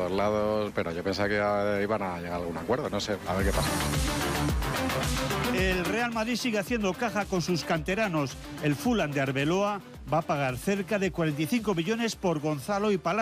los lados, pero yo pensaba que iban a llegar a algún acuerdo, no sé, a ver qué pasa. El Real Madrid sigue haciendo caja con sus canteranos. El Fulham de Arbeloa va a pagar cerca de 45 millones por Gonzalo y Palacio.